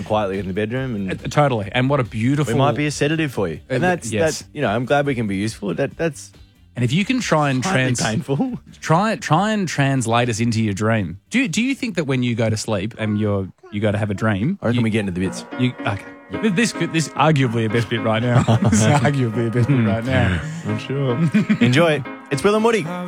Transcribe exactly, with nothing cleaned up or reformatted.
quietly in the bedroom. And Uh, totally. And what a beautiful... we might be a sedative for you. And Uh, that's, yes. that's, you know, I'm glad we can be useful. That That's And if you can try and slightly trans... painful. Try try and translate us into your dream. Do you, do you think that when you go to sleep and you're you go to have a dream, I reckon you, we get into the bits. you okay? This could this arguably a best bit right now. This is arguably a best bit right now. I'm sure. Enjoy it. It's Will and Woody.